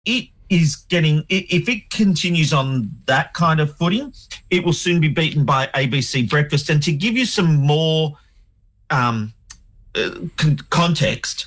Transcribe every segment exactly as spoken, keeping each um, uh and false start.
it is getting, if it continues on that kind of footing, it will soon be beaten by A B C Breakfast. And to give you some more um, uh, con- context,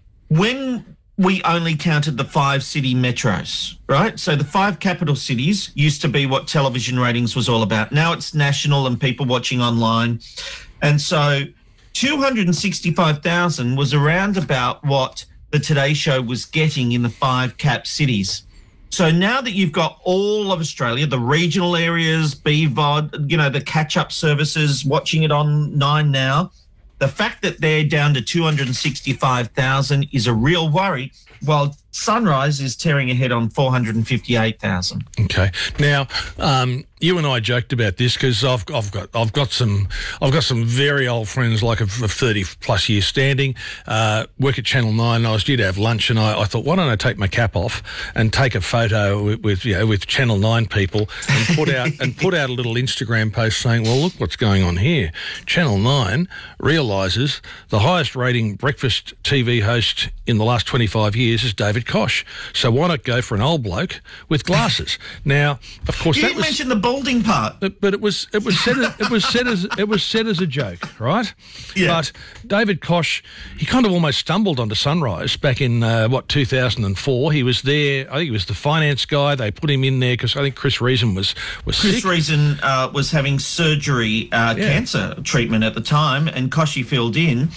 when we only counted the five city metros, right? So the five capital cities used to be what television ratings was all about. Now it's national and people watching online. And so two hundred sixty-five thousand was around about what the Today Show was getting in the five cap cities. So now that you've got all of Australia, the regional areas, B V O D, you know, the catch-up services, watching it on Nine Now, the fact that they're down to two hundred sixty-five thousand is a real worry, while Sunrise is tearing ahead on four hundred fifty-eight thousand. Okay. Now, um, you and I joked about this because I've, I've got I've got some I've got some very old friends, like of thirty plus years standing, uh, work at Channel Nine. And I was due to have lunch, and I, I thought, why don't I take my cap off and take a photo with, with you know with Channel Nine people and put out and put out a little Instagram post saying, well, look what's going on here. Channel Nine realises the highest rating breakfast T V host in the last twenty-five years is David Koch. So why not go for an old bloke with glasses? Now, of course, you that didn't was, mention the balding part, but, but it was it was said as, it was said as it was said as a joke, right? Yeah. But David Koch, he kind of almost stumbled onto Sunrise back in uh, what two thousand four. He was there. I think he was the finance guy. They put him in there because I think Chris Reason was was Chris sick. Reason uh, was having surgery, uh, Yeah. cancer treatment at the time, and Kochie filled in,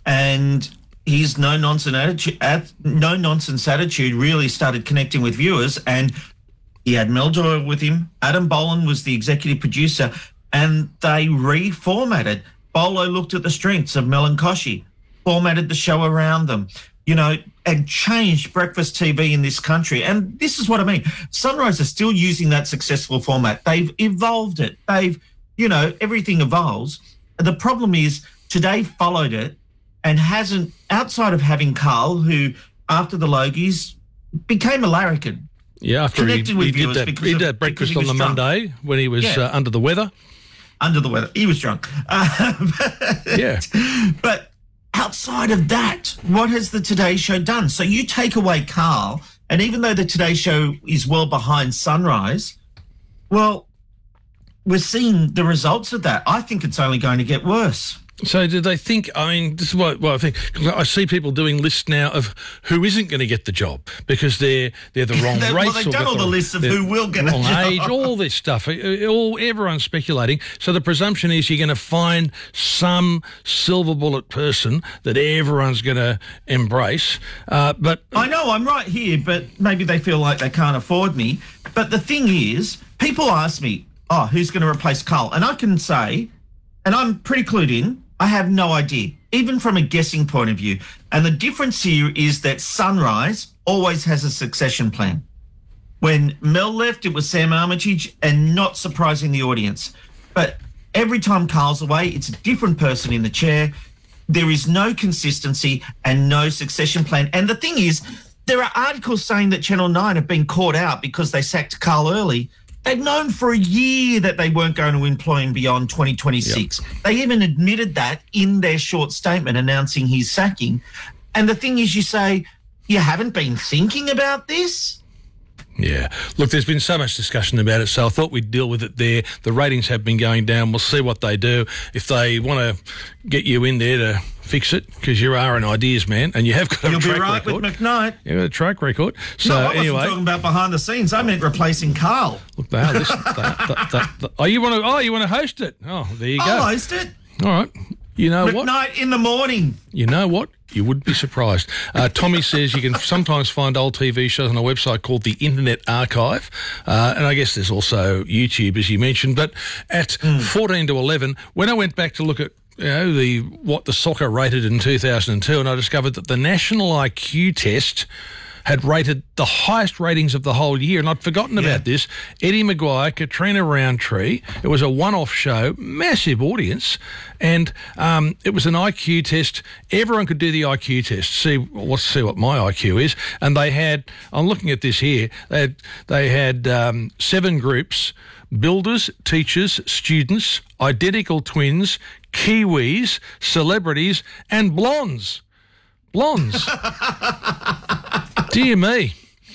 and his no nonsense attitude, no nonsense attitude really started connecting with viewers. And he had Mel Doyle with him. Adam Boland was the executive producer, and they reformatted. Bolo looked at the strengths of Mel and Kochie, formatted the show around them, you know, and changed breakfast T V in this country. And this is what I mean. Sunrise are still using that successful format. They've evolved it. They've, you know, everything evolves. The problem is Today followed it and hasn't, outside of having Carl, who after the Logies became a larrikin. Yeah, after he, Connected with he did viewers that, because he of- did that breakfast because on he the was drunk. Monday when he was Yeah. uh, under the weather. Under the weather. He was drunk. Uh, but, Yeah. But outside of that, what has the Today Show done? So you take away Carl, and even though the Today Show is well behind Sunrise, well, we're seeing the results of that. I think it's only going to get worse. So did they think, I mean, this is what, what I think, 'cause I see people doing lists now of who isn't going to get the job because they're they're the wrong They- race. well, they've or done got all the lists of who will get a wrong job. age, all this stuff. It- it- all Everyone's speculating. So the presumption is you're going to find some silver bullet person that everyone's going to embrace. Uh, but I know I'm right here, but maybe they feel like they can't afford me. But the thing is, people ask me, oh, who's going to replace Carl? And I can say, and I'm pretty clued in, I have no idea, even from a guessing point of view. And the difference here is that Sunrise always has a succession plan. When Mel left, it was Sam Armitage, and not surprising the audience. But every time Carl's away, it's a different person in the chair. There is no consistency and no succession plan. And the thing is, there are articles saying that Channel nine have been caught out because they sacked Carl early. They've known for a year that they weren't going to employ him beyond twenty twenty-six. Yep. They even admitted that in their short statement announcing his sacking. And the thing is, you say, you haven't been thinking about this? Yeah. Look, there's been so much discussion about it, so I thought we'd deal with it there. The ratings have been going down. We'll see what they do. If they want to get you in there to fix it, because you are an ideas man and you have got a You'll track be right record. with McKnight. You've got a track record. So no, I wasn't anyway, talking about behind the scenes. I meant replacing Carl. Look, they are listening. they, they, they, they, oh, you want to? Oh, you want to host it? Oh, there you go. I'll host it. All right. You know what? McKnight in the morning. You know what? You would be surprised. Uh, Tommy says you can sometimes find old T V shows on a website called the Internet Archive. Uh, and I guess there's also YouTube, as you mentioned. But at mm. fourteen to eleven, when I went back to look at you know, the what the soccer rated in two thousand two, and I discovered that the National I Q test had rated the highest ratings of the whole year, and I'd forgotten yeah. about this. Eddie Maguire, Katrina Roundtree. It was a one-off show, massive audience, and um, it was an I Q test. Everyone could do the I Q test. See, let's see what my I Q is. And they had, I'm looking at this here. They had, they had um, seven groups: builders, teachers, students, identical twins, Kiwis, celebrities, and blondes. Blondes. Dear me.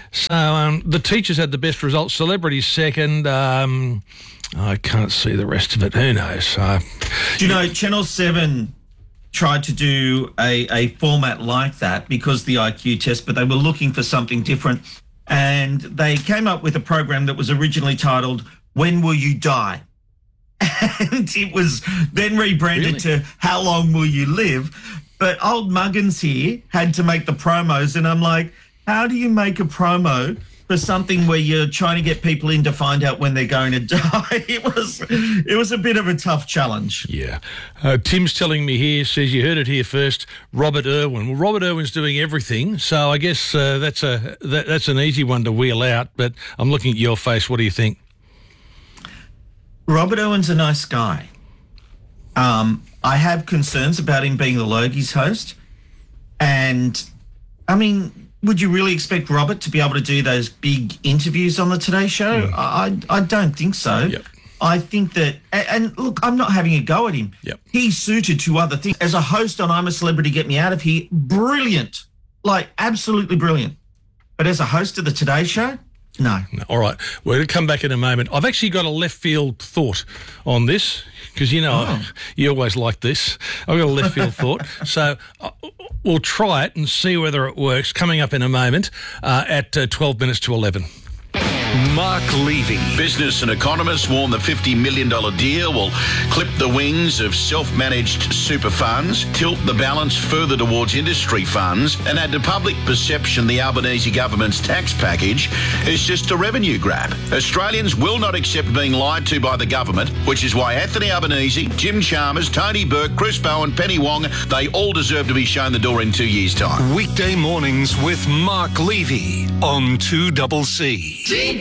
So um, the teachers had the best results. Celebrities second. Um, I can't see the rest of it. Who knows? Uh, Do you know, Channel seven tried to do a, a format like that because the I Q test, but they were looking for something different. And they came up with a program that was originally titled, When Will You Die? And it was then rebranded Really? to How Long Will You Live? But old Muggins here had to make the promos, and I'm like, how do you make a promo for something where you're trying to get people in to find out when they're going to die? It was it was a bit of a tough challenge. Yeah. Uh, Tim's telling me here, says you heard it here first, Robert Irwin. Well, Robert Irwin's doing everything, so I guess uh, that's a that, that's an easy one to wheel out, but I'm looking at your face. What do you think? Robert Irwin's a nice guy. Um, I have concerns about him being the Logies host. And, I mean, would you really expect Robert to be able to do those big interviews on the Today Show? Mm. I, I don't think so. Yep. I think that, and, and look, I'm not having a go at him. Yep. He's suited to other things. As a host on I'm a Celebrity, Get Me Out of Here, brilliant. Like, absolutely brilliant. But as a host of the Today Show, no. No. All right. We're going to come back in a moment. I've actually got a left field thought on this because, you know, Oh. you always like this. I've got a left field thought. So uh, we'll try it and see whether it works. Coming up in a moment uh, at uh, twelve minutes to eleven. Mark Levy. Business and economists warn the fifty million dollars deal will clip the wings of self-managed super funds, tilt the balance further towards industry funds, and add to public perception the Albanese government's tax package is just a revenue grab. Australians will not accept being lied to by the government, which is why Anthony Albanese, Jim Chalmers, Tony Burke, Chris Bowen, Penny Wong, they all deserve to be shown the door in two years' time. Weekday mornings with Mark Levy on two C C.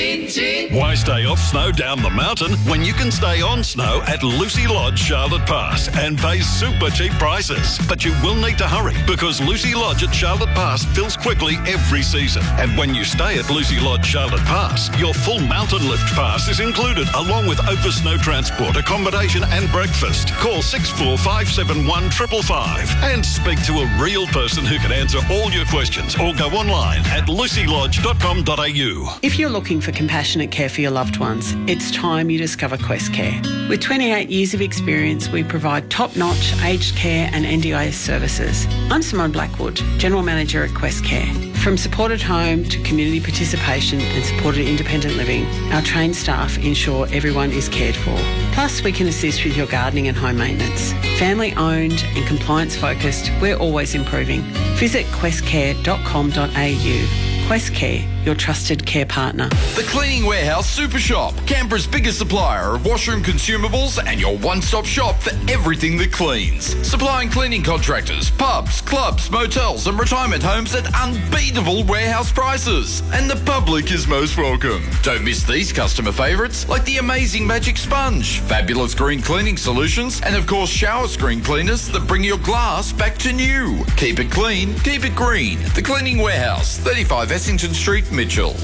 Why stay off snow down the mountain when you can stay on snow at Lucy Lodge, Charlotte Pass and pay super cheap prices? But you will need to hurry because Lucy Lodge at Charlotte Pass fills quickly every season. And when you stay at Lucy Lodge, Charlotte Pass, your full mountain lift pass is included along with over snow transport, accommodation and breakfast. Call six four five seven one five five five and speak to a real person who can answer all your questions or go online at lucy lodge dot com dot a u. If you're looking for compassionate care for your loved ones, it's time you discover Quest Care. With twenty-eight years of experience, we provide top-notch aged care and N D I S services. I'm Simone Blackwood, General Manager at Quest Care. From supported home to community participation and supported independent living, our trained staff ensure everyone is cared for. Plus, we can assist with your gardening and home maintenance. Family-owned and compliance-focused, we're always improving. Visit quest care dot com dot a u. Quest Care, your trusted care partner. The Cleaning Warehouse Super Shop, Canberra's biggest supplier of washroom consumables and your one-stop shop for everything that cleans. Supplying cleaning contractors, pubs, clubs, motels and retirement homes at unbeatable warehouse prices. And the public is most welcome. Don't miss these customer favourites like the amazing Magic Sponge, fabulous green cleaning solutions and of course shower screen cleaners that bring your glass back to new. Keep it clean, keep it green. The Cleaning Warehouse, thirty-five Essington Street, Mitchell.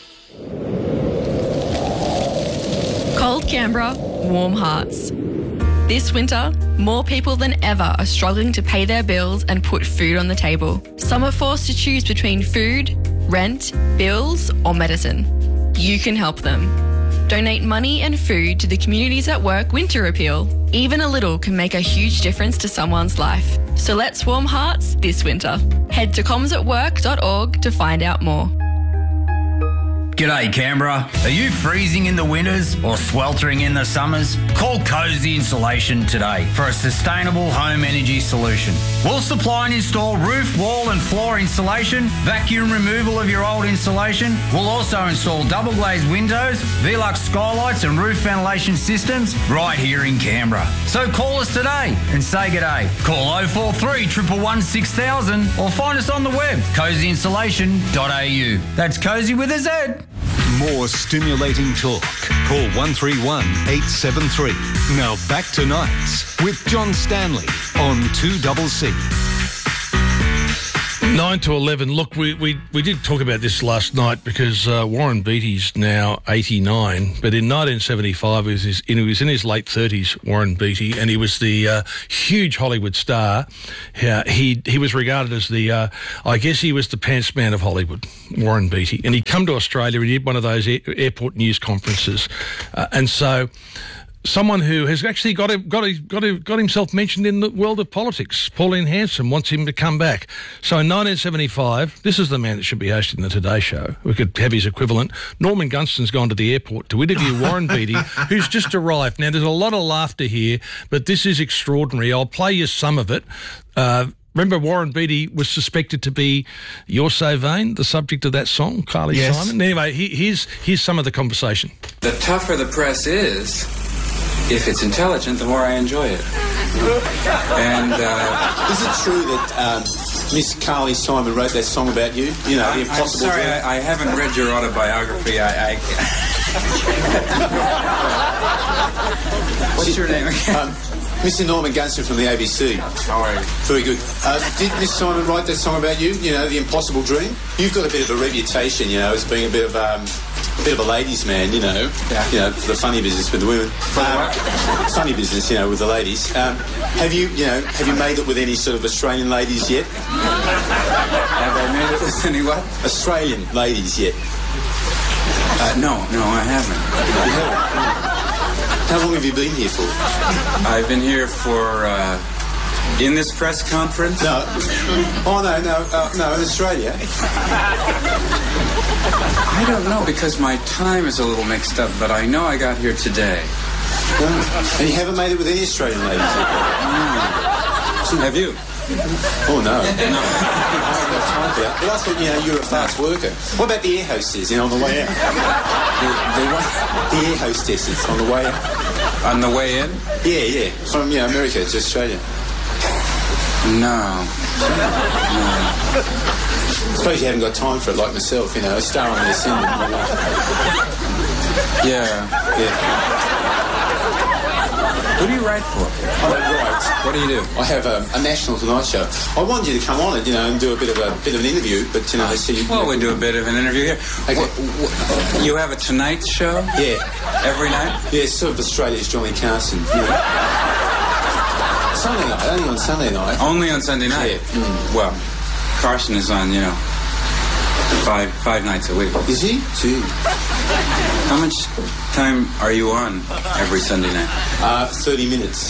Cold Canberra, warm hearts. This winter, more people than ever are struggling to pay their bills and put food on the table. Some are forced to choose between food, rent, bills, or medicine. You can help them. Donate money and food to the Communities at Work Winter Appeal. Even a little can make a huge difference to someone's life. So let's warm hearts this winter. Head to comms at work dot org to find out more. G'day Canberra. Are you freezing in the winters or sweltering in the summers? Call Cozy Insulation today for a sustainable home energy solution. We'll supply and install roof, wall and floor insulation, vacuum removal of your old insulation. We'll also install double glazed windows, Velux skylights and roof ventilation systems right here in Canberra. So call us today and say g'day. Call oh four three, one one one, six thousand or find us on the web, cozy insulation dot a u. That's Cozy with a Z. More stimulating talk. Call one three one, eight seven three. Now back to Nights with John Stanley on two C C. Nine to eleven. Look, we, we, we did talk about this last night because uh, Warren Beatty's now eighty-nine, but in nineteen seventy-five, he was, his, he was in his late thirties, Warren Beatty, and he was the uh, huge Hollywood star. Uh, he he was regarded as the, uh, I guess he was the pants man of Hollywood, Warren Beatty. And he'd come to Australia and he did one of those air, airport news conferences. Uh, and so... Someone who has actually got him, got, him, got, him, got himself mentioned in the world of politics. Pauline Hanson wants him to come back. So in nineteen seventy-five, this is the man that should be hosting the Today Show. We could have his equivalent. Norman Gunston's gone to the airport to interview Warren Beatty, who's just arrived. Now, there's a lot of laughter here, but this is extraordinary. I'll play you some of it. Uh, Remember, Warren Beatty was suspected to be You're So Vain, the subject of that song, Carly yes. Simon. Anyway, here's, here's some of the conversation. The tougher the press is, if it's intelligent, the more I enjoy it. And uh, is it true that um, Miss Carly Simon wrote that song about you? You know, the impossible. I'm sorry, I, I haven't read your autobiography. I. I... What's your name again? Um, Mister Norman Gunston from the A B C. How are you? Very good. Uh, did Miss Simon write that song about you? You know, the impossible dream. You've got a bit of a reputation, you know, as being a bit of um, a bit of a ladies' man, you know. Yeah. You know, for the funny business with the women. Um, funny business, you know, with the ladies. Um, have you, you know, have you made it with any sort of Australian ladies yet? Have I made it with any what? Australian ladies yet? Uh, no, no, I haven't. You haven't? How long have you been here for? I've been here for, uh, in this press conference? No. Oh, no, no, uh, no, in Australia. I don't know, because my time is a little mixed up, but I know I got here today. Oh. And you haven't made it with any Australian ladies? No. Have you? Oh, no. No. I haven't got time for that. But I thought, you know, you're a fast worker. What about the air hostess, you know, on the way out? The, the what? The air hostesses on the way out. On the way in? Yeah, yeah. From, you know, America to Australia. No. No. I suppose you haven't got time for it like myself, you know, a star on the ascendant. Yeah. Yeah. Who do you write for? I don't write. What do you do? I have a, a national Tonight Show. I wanted you to come on it, you know, and do a bit of a bit of an interview, but you know, they see you. Well, we do a bit of an interview here. Okay. What, what, you have a Tonight Show? Yeah. Every night? Yeah, it's sort of Australia's Johnny Carson. You know? Sunday night, only on Sunday night. Only on Sunday night? Yeah. Mm. Well, Carson is on, you know, five five nights a week. Is he? Gee. How much time are you on every Sunday night? Uh, thirty minutes.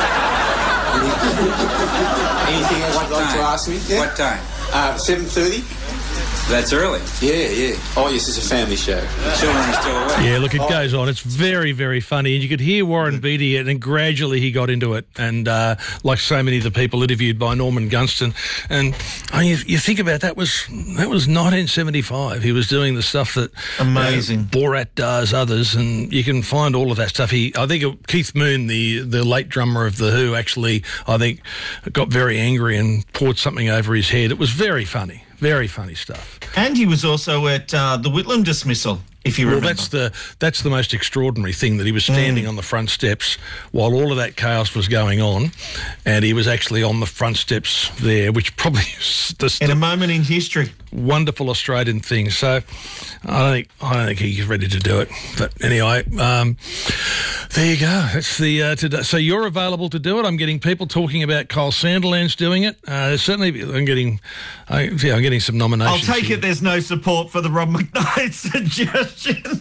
Anything else What you'd like time? to ask me? Yeah? What time? Uh, seven thirty? That's early. Yeah, yeah. Oh, yes, it's a family show. The children are still awake. Yeah, look, it goes on. It's very, very funny. And you could hear Warren Beatty, and then gradually he got into it. And uh, like so many of the people interviewed by Norman Gunston. And I mean, you, you think about that was that was nineteen seventy-five. He was doing the stuff that Amazing. Uh, Borat does, others, and you can find all of that stuff. He, I think it, Keith Moon, the, the late drummer of The Who, actually, I think, got very angry and poured something over his head. It was very funny. Very funny stuff. And he was also at uh, the Whitlam dismissal, if you well, remember. that's the that's the most extraordinary thing, that he was standing mm. on the front steps while all of that chaos was going on, and he was actually on the front steps there, which probably is the in a moment in history. Wonderful Australian thing. So I don't think I don't think he's ready to do it. But anyway, um, there you go. That's the uh, today. So you're available to do it. I'm getting people talking about Kyle Sandilands doing it. Uh, certainly, I'm getting, I, yeah, I'm getting some nominations. I'll take here. it. There's no support for the Rob McKnight suggestion.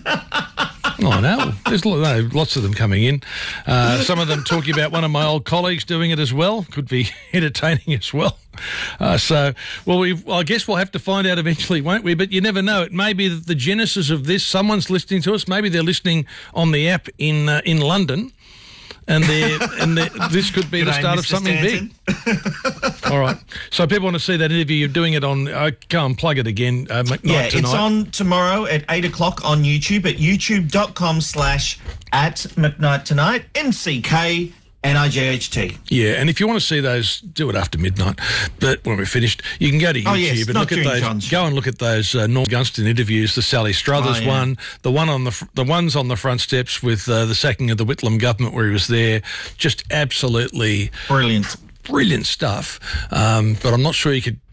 Oh, no. There's no, lots of them coming in. Uh, some of them talking about one of my old colleagues doing it as well. Could be entertaining as well. Uh, so, well, we I guess we'll have to find out eventually, won't we? But you never know. It may be that the genesis of this, someone's listening to us. Maybe they're listening on the app in uh, in London. And, and this could be G'day, the start Mister of something Stanton. big. All right. So people want to see that interview. You're doing it on... Uh, go and plug it again. Uh, McKnight yeah, tonight. it's on tomorrow at eight o'clock on YouTube at youtube.com slash at McKnight Tonight, M C K N I G H T. Yeah, and if you want to see those, do it after midnight. But when we're finished, you can go to YouTube oh, yes, and not look at during those. John's Go and look at those uh, Norm Gunston interviews. The Sally Struthers oh, yeah. one, the one on the fr- the ones on the front steps with uh, the sacking of the Whitlam government, where he was there. Just absolutely brilliant, brilliant stuff. Um, but I'm not sure you could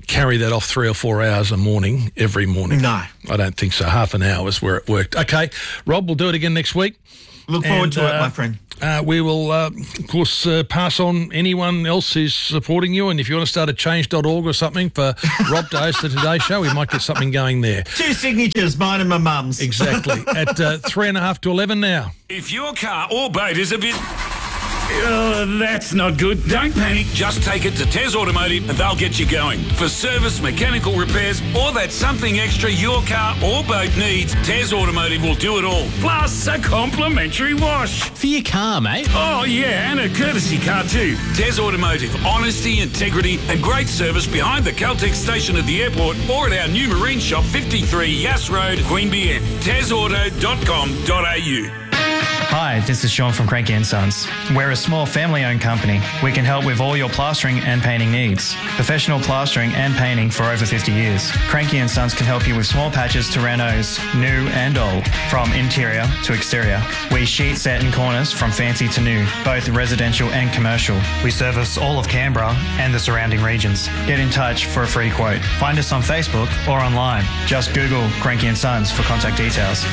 carry that off three or four hours a morning every morning. No. I don't think so. Half an hour is where it worked. Okay, Rob, we'll do it again next week. Look forward And, to it, uh, my friend. Uh, we will, uh, of course, uh, pass on anyone else who's supporting you. And if you want to start a change dot org or something for Rob to host the Today Show, we might get something going there. Two signatures, mine and my mum's. Exactly. At uh, three and a half to eleven now. If your car or boat is a bit... Oh, that's not good. Don't panic. Just take it to Tez Automotive and they'll get you going. For service, mechanical repairs, or that something extra your car or boat needs, Tez Automotive will do it all. Plus a complimentary wash. For your car, mate. Oh, yeah, and a courtesy car too. Tez Automotive. Honesty, integrity, and great service behind the Caltex station at the airport or at our new marine shop, fifty-three Yass Road, Queanbeyan. tez auto dot com dot a u. Hi, this is Sean from Cranky and Sons. We're a small family-owned company. We can help with all your plastering and painting needs. Professional plastering and painting for over fifty years. Cranky and Sons can help you with small patches to renos, new and old, from interior to exterior. We sheet set in corners from fancy to new, both residential and commercial. We service all of Canberra and the surrounding regions. Get in touch for a free quote. Find us on Facebook or online. Just Google Cranky and Sons for contact details.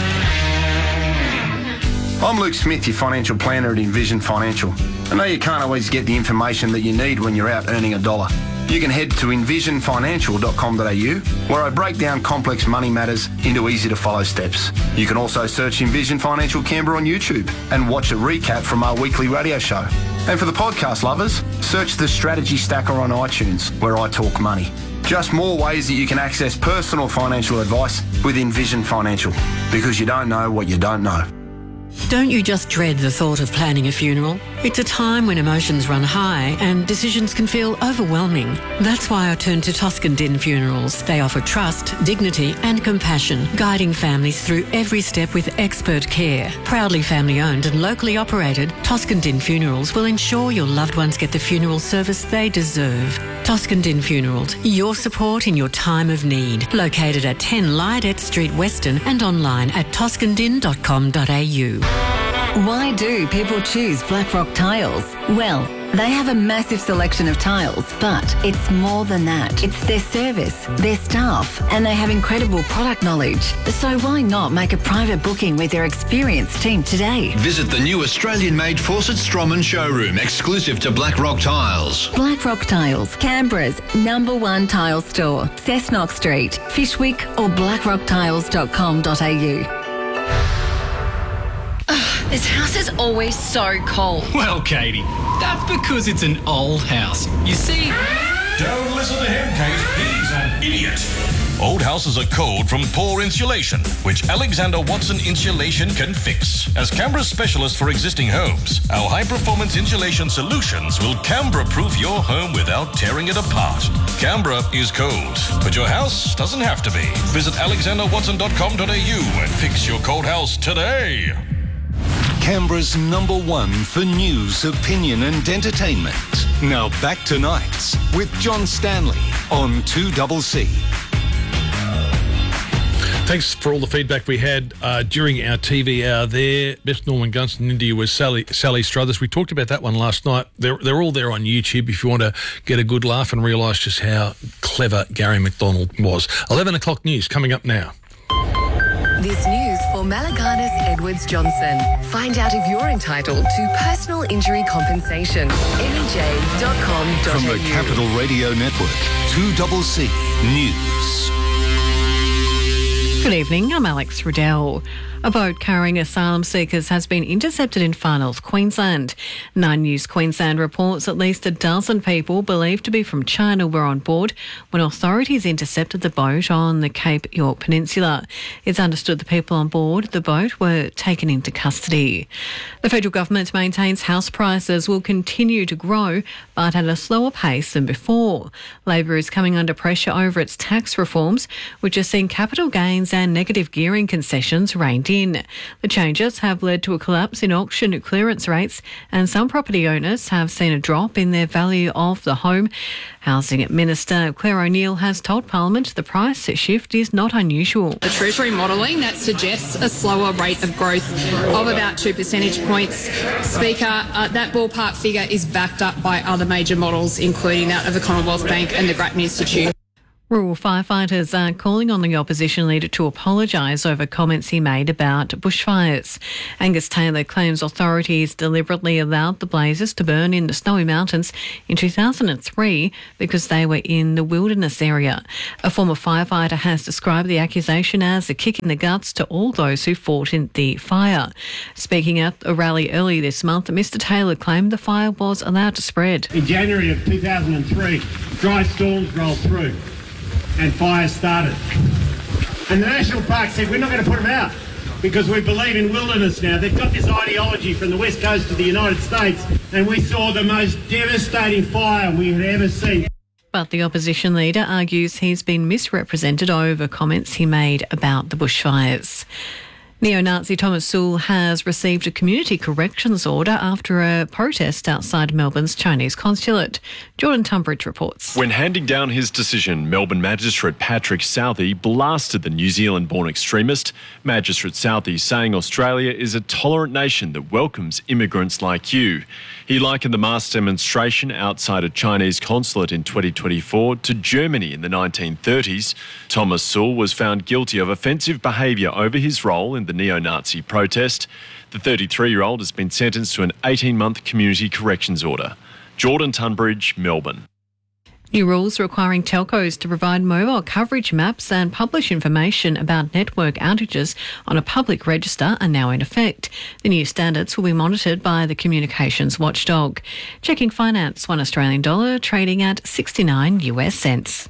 I'm Luke Smith, your financial planner at Envision Financial. I know you can't always get the information that you need when you're out earning a dollar. You can head to envision financial dot com dot a u, where I break down complex money matters into easy-to-follow steps. You can also search Envision Financial Canberra on YouTube and watch a recap from our weekly radio show. And for the podcast lovers, search the Strategy Stacker on iTunes, where I talk money. Just more ways that you can access personal financial advice with Envision Financial, because you don't know what you don't know. Don't you just dread the thought of planning a funeral? It's a time when emotions run high and decisions can feel overwhelming. That's why I turn to Toscan Din Funerals. They offer trust, dignity and compassion, guiding families through every step with expert care. Proudly family-owned and locally operated, Toscan Din Funerals will ensure your loved ones get the funeral service they deserve. Toscan Din Funerals, your support in your time of need. Located at ten Lydet Street, Weston, and online at toscan din dot com dot a u. Why do people choose Blackrock Tiles? Well, they have a massive selection of tiles, but it's more than that. It's their service, their staff, and they have incredible product knowledge. So why not make a private booking with their experienced team today? Visit the new Australian-made Fawcett Stroman showroom, exclusive to Blackrock Tiles. Blackrock Tiles, Canberra's number one tile store. Cessnock Street, Fishwick or blackrock tiles dot com dot a u. This house is always so cold. Well, Katie, that's because it's an old house. You see... Don't listen to him, Kate. He's an idiot. Old houses are cold from poor insulation, which Alexander Watson Insulation can fix. As Canberra's specialist for existing homes, our high-performance insulation solutions will Canberra-proof your home without tearing it apart. Canberra is cold, but your house doesn't have to be. Visit alexander watson dot com dot a u and fix your cold house today. Canberra's number one for news, opinion and entertainment. Now back to Nights with John Stanley on two C C. Thanks for all the feedback we had uh, during our T V hour there. Best Norman Gunston in India was Sally Sally Struthers. We talked about that one last night. They're, they're all there on YouTube if you want to get a good laugh and realise just how clever Gary McDonald was. eleven o'clock news coming up now. This news for Malaganas Edwards Johnson. Find out if you're entitled to personal injury compensation. M E J dot com dot a u. From the Capital Radio Network, two C C News. Good evening, I'm Alex Riddell. A boat carrying asylum seekers has been intercepted in Far North Queensland. Nine News Queensland reports at least a dozen people believed to be from China were on board when authorities intercepted the boat on the Cape York Peninsula. It's understood the people on board the boat were taken into custody. The federal government maintains house prices will continue to grow, but at a slower pace than before. Labor is coming under pressure over its tax reforms, which are seeing capital gains and negative gearing concessions reined in. The changes have led to a collapse in auction clearance rates, and some property owners have seen a drop in their value of the home. Housing Minister Claire O'Neill has told Parliament the price shift is not unusual. The Treasury modelling that suggests a slower rate of growth of about two percentage points. Speaker, uh, that ballpark figure is backed up by other major models, including that of the Commonwealth Bank and the Grattan Institute. Rural firefighters are calling on the opposition leader to apologise over comments he made about bushfires. Angus Taylor claims authorities deliberately allowed the blazes to burn in the Snowy Mountains in two thousand three because they were in the wilderness area. A former firefighter has described the accusation as a kick in the guts to all those who fought in the fire. Speaking at a rally early this month, Mister Taylor claimed the fire was allowed to spread. In January of two thousand three, dry storms rolled through and fires started. And the National Park said, we're not going to put them out because we believe in wilderness now. They've got this ideology from the west coast of the United States, and we saw the most devastating fire we had ever seen. But the opposition leader argues he's been misrepresented over comments he made about the bushfires. Neo-Nazi Thomas Sewell has received a community corrections order after a protest outside Melbourne's Chinese consulate. Jordan Tunbridge reports. When handing down his decision, Melbourne Magistrate Patrick Southey blasted the New Zealand-born extremist. Magistrate Southey saying Australia is a tolerant nation that welcomes immigrants like you. He likened the mass demonstration outside a Chinese consulate in twenty twenty-four to Germany in the nineteen thirties. Thomas Sewell was found guilty of offensive behaviour over his role in the neo-Nazi protest. The thirty-three-year-old has been sentenced to an eighteen-month community corrections order. Jordan Tunbridge, Melbourne. New rules requiring telcos to provide mobile coverage maps and publish information about network outages on a public register are now in effect. The new standards will be monitored by the communications watchdog. Checking finance, one Australian dollar trading at sixty-nine US cents.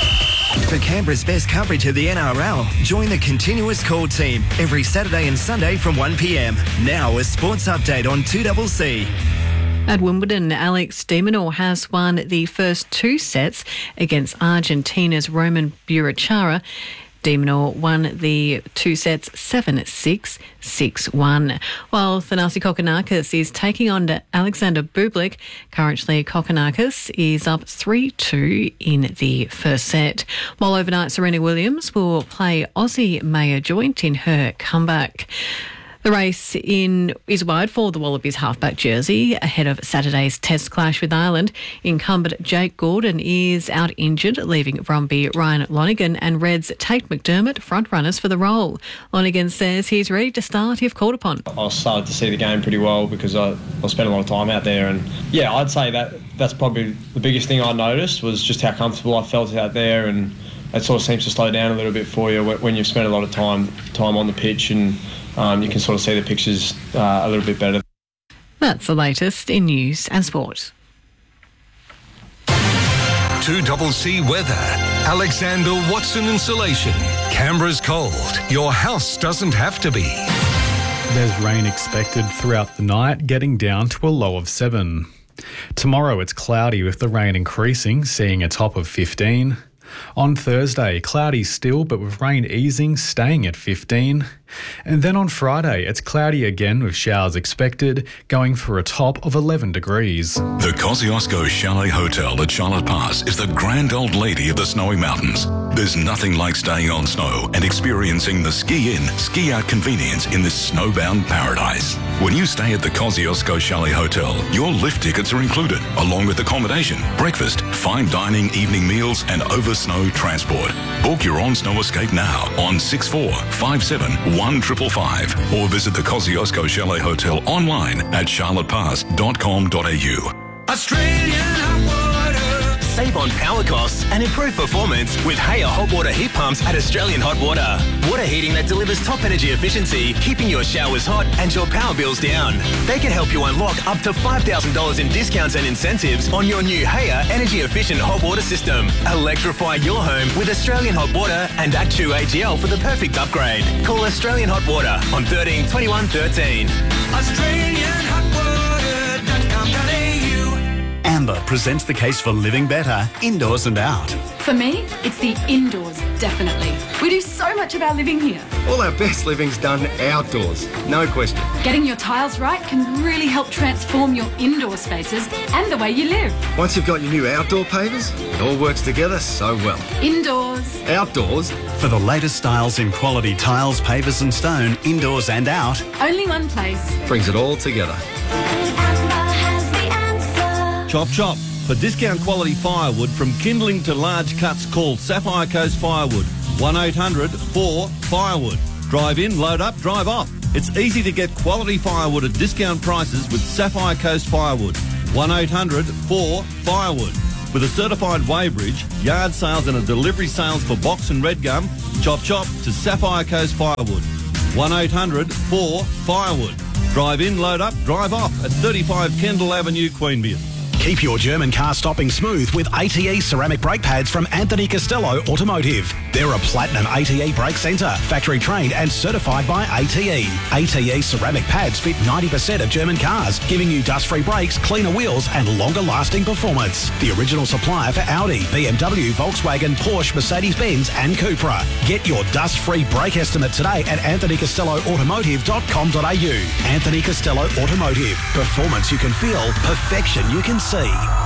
For Canberra's best coverage of the N R L, join the Continuous Call team every Saturday and Sunday from one p m. Now a sports update on two C C. At Wimbledon, Alex de Minaur has won the first two sets against Argentina's Roman Burachara. De Minaur won the two sets seven six, six one. While Thanasi Kokkinakis is taking on Alexander Bublik, currently Kokkinakis is up three two in the first set. While overnight, Serena Williams will play Aussie Maya Joint in her comeback. The race in is wide for the Wallabies halfback jersey ahead of Saturday's Test clash with Ireland. Incumbent Jake Gordon is out injured, leaving Brumby Ryan Lonigan and Reds Tate McDermott front runners for the role. Lonigan says he's ready to start if called upon. I started to see the game pretty well because I, I spent a lot of time out there, and yeah, I'd say that that's probably the biggest thing I noticed was just how comfortable I felt out there, and it sort of seems to slow down a little bit for you when you've spent a lot of time time on the pitch, and Um, you can sort of see the pictures uh, a little bit better. That's the latest in news and sport. two C C weather. Alexander Watson Insulation. Canberra's cold. Your house doesn't have to be. There's rain expected throughout the night, getting down to a low of seven. Tomorrow it's cloudy with the rain increasing, seeing a top of fifteen. On Thursday, cloudy still, but with rain easing, staying at fifteen. And then on Friday, it's cloudy again with showers expected, going for a top of eleven degrees. The Kosciuszko Chalet Hotel at Charlotte Pass is the grand old lady of the Snowy Mountains. There's nothing like staying on snow and experiencing the ski-in, ski-out convenience in this snowbound paradise. When you stay at the Kosciuszko Chalet Hotel, your lift tickets are included, along with accommodation, breakfast, fine dining, evening meals, and over-snow transport. Book your on-snow escape now on six four five seven one five five five or visit the Kosciuszko Chalet Hotel online at charlotte pass dot com dot a u. Australian hot water. Save on power costs and improve performance with Haier hot water heat pumps at Australian Hot Water. Water heating that delivers top energy efficiency, keeping your showers hot and your power bills down. They can help you unlock up to five thousand dollars in discounts and incentives on your new Haier energy efficient hot water system. Electrify your home with Australian Hot Water and Actu A G L for the perfect upgrade. Call Australian Hot Water on thirteen twenty-one thirteen. Australian hot water dot com dot a u. Amber presents the case for living better, indoors and out. For me, it's the indoors, definitely. We do so much of our living here. All our best living's done outdoors, no question. Getting your tiles right can really help transform your indoor spaces and the way you live. Once you've got your new outdoor pavers, it all works together so well. Indoors. Outdoors. For the latest styles in quality tiles, pavers and stone, indoors and out. Only one place. Brings it all together. Chop chop. For discount quality firewood from kindling to large cuts, call Sapphire Coast Firewood. one eight hundred four firewood. Drive in, load up, drive off. It's easy to get quality firewood at discount prices with Sapphire Coast Firewood. one eight hundred four firewood. With a certified weighbridge, yard sales and a delivery sales for box and red gum, chop chop to Sapphire Coast Firewood. one eight hundred four firewood. Drive in, load up, drive off at thirty-five Kendall Avenue, Queanbeyan. Keep your German car stopping smooth with A T E ceramic brake pads from Anthony Costello Automotive. They're a platinum A T E brake centre, factory trained and certified by A T E. A T E ceramic pads fit ninety percent of German cars, giving you dust-free brakes, cleaner wheels and longer-lasting performance. The original supplier for Audi, B M W, Volkswagen, Porsche, Mercedes-Benz and Cupra. Get your dust-free brake estimate today at anthony costello automotive dot com dot a u. Anthony Costello Automotive. Performance you can feel, perfection you can see.